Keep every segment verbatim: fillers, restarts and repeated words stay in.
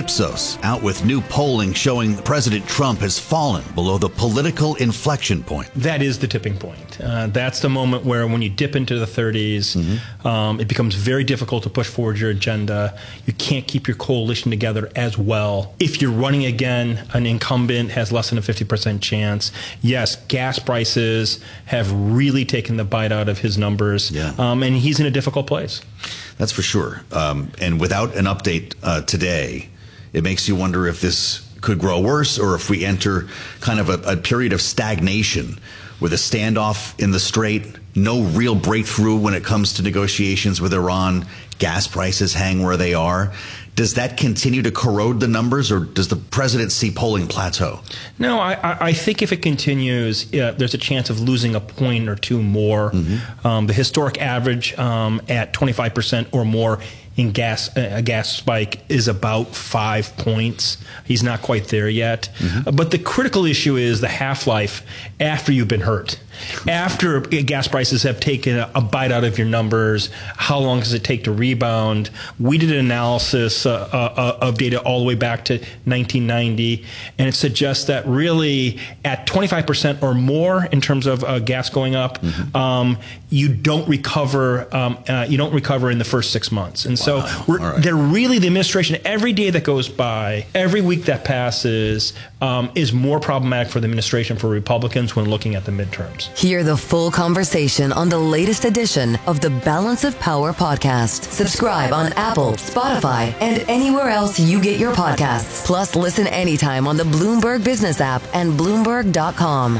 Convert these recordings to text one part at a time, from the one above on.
Ipsos out with new polling showing President Trump has fallen below the political inflection point. That is the tipping point. Uh, that's the moment where when you dip into the thirties, mm-hmm. um, it becomes very difficult to push forward your agenda. You can't keep your coalition together as well. If you're running again, an incumbent has less than a fifty percent chance. Yes, gas prices have really taken the bite out of his numbers, yeah. um, and he's in a difficult place. That's for sure. Um, and without an update uh, today, it makes you wonder if this could grow worse or if we enter kind of a, a period of stagnation with a standoff in the Strait, no real breakthrough when it comes to negotiations with Iran, gas prices hang where they are. Does that continue to corrode the numbers, or does the president see polling plateau? No, I, I think if it continues, uh, there's a chance of losing a point or two more. Mm-hmm. Um, the historic average um, at twenty-five percent or more in gas, uh, a gas spike is about five points. He's not quite there yet. Mm-hmm. Uh, but the critical issue is the half-life after you've been hurt. After gas prices have taken a, a bite out of your numbers, how long does it take to rebound? We did an analysis uh, uh, of data all the way back to nineteen ninety, and it suggests that really at twenty-five percent or more in terms of uh, gas going up, mm-hmm. um, you don't recover. Um, uh, you don't recover in the first six months, and wow. so we're, right. they're really the administration. Every day that goes by, every week that passes, um, is more problematic for the administration for Republicans when looking at the midterms. Hear the full conversation on the latest edition of the Balance of Power podcast. Subscribe on Apple, Spotify, and anywhere else you get your podcasts. Plus, listen anytime on the Bloomberg Business app and Bloomberg dot com.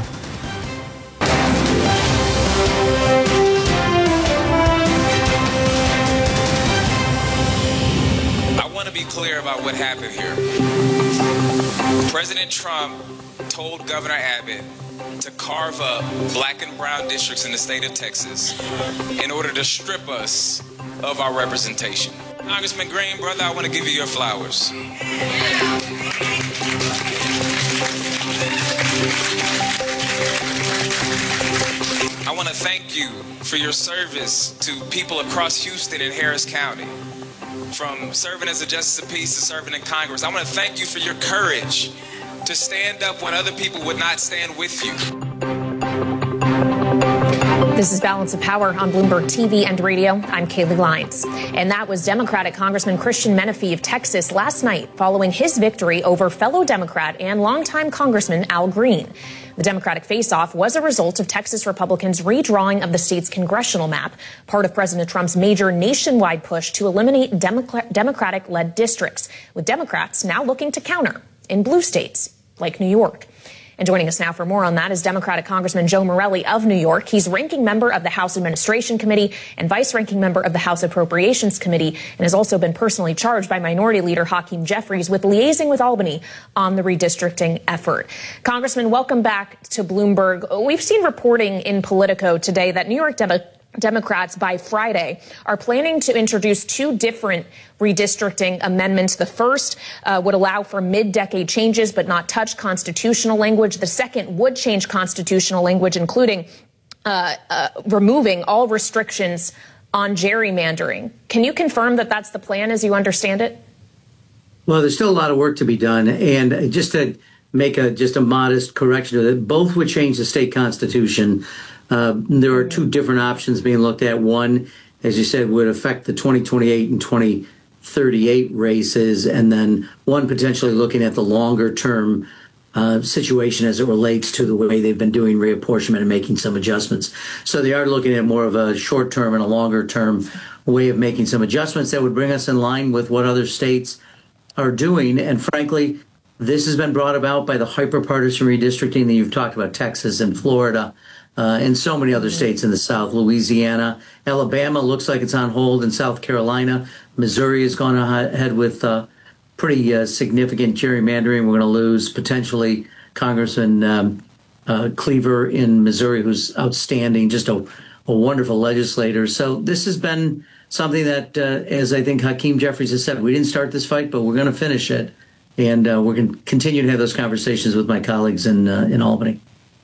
I want to be clear about what happened here. President Trump told Governor Abbott to carve up black and brown districts in the state of Texas in order to strip us of our representation. Congressman Green, brother, I want to give you your flowers. I want to thank you for your service to people across Houston and Harris County. From serving as a justice of peace to serving in Congress, I want to thank you for your courage to stand up when other people would not stand with you. This is Balance of Power on Bloomberg T V and radio. I'm Kaylee Lyons. And that was Democratic Congressman Christian Menefee of Texas last night following his victory over fellow Democrat and longtime Congressman Al Green. The Democratic face-off was a result of Texas Republicans' redrawing of the state's congressional map, part of President Trump's major nationwide push to eliminate Democrat- Democratic-led districts, with Democrats now looking to counter in blue states like New York. And joining us now for more on that is Democratic Congressman Joe Morelle of New York. He's ranking member of the House Administration Committee and vice ranking member of the House Appropriations Committee, and has also been personally charged by Minority Leader Hakeem Jeffries with liaising with Albany on the redistricting effort. Congressman, welcome back to Bloomberg. We've seen reporting in Politico today that New York Democrats Democrats by Friday are planning to introduce two different redistricting amendments. The first uh, would allow for mid-decade changes but not touch constitutional language. The second would change constitutional language, including uh, uh, removing all restrictions on gerrymandering. Can you confirm that that's the plan as you understand it? Well, there's still a lot of work to be done. And just to make a just a modest correction to that, both would change the state constitution. Uh, there are two different options being looked at. One, as you said, would affect the twenty twenty-eight and twenty thirty-eight races, and then one potentially looking at the longer term uh, situation as it relates to the way they've been doing reapportionment and making some adjustments. So they are looking at more of a short term and a longer term way of making some adjustments that would bring us in line with what other states are doing. And frankly, this has been brought about by the hyper-partisan redistricting that you've talked about, Texas and Florida. Uh, and so many other states in the South, Louisiana, Alabama looks like it's on hold in South Carolina. Missouri has gone ahead with uh, pretty uh, significant gerrymandering. We're going to lose potentially Congressman um, uh, Cleaver in Missouri, who's outstanding, just a, a wonderful legislator. So this has been something that, uh, as I think Hakeem Jeffries has said, we didn't start this fight, but we're going to finish it. And uh, we're going to continue to have those conversations with my colleagues in uh, in Albany.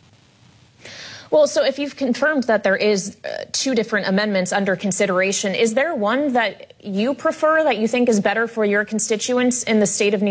Well, so if you've confirmed that there is uh, two different amendments under consideration, is there one that you prefer that you think is better for your constituents in the state of New York?